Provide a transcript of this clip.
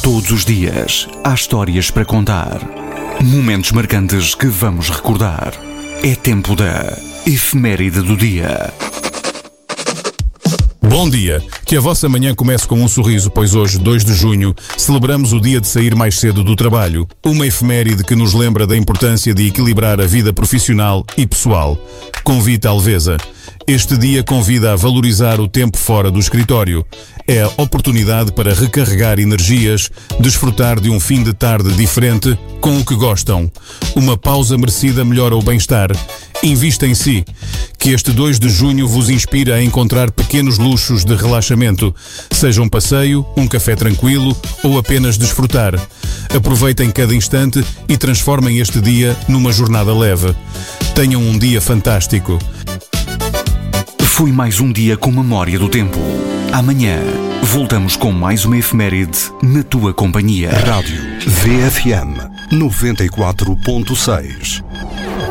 Todos os dias há histórias para contar. Momentos marcantes que vamos recordar. É tempo da Efeméride do Dia. Bom dia, que a vossa manhã comece com um sorriso, pois hoje, 2 de junho, celebramos o dia de sair mais cedo do trabalho. Uma efeméride que nos lembra da importância de equilibrar a vida profissional e pessoal. Convite à leveza. Este dia convida a valorizar o tempo fora do escritório. É a oportunidade para recarregar energias, desfrutar de um fim de tarde diferente com o que gostam. Uma pausa merecida melhora o bem-estar. Invista em si. Que este 2 de junho vos inspire a encontrar pequenos luxos de relaxamento, seja um passeio, um café tranquilo ou apenas desfrutar. Aproveitem cada instante e transformem este dia numa jornada leve. Tenham um dia fantástico. Foi mais um dia com memória do tempo. Amanhã voltamos com mais uma efeméride na tua companhia. Rádio VFM 94.6.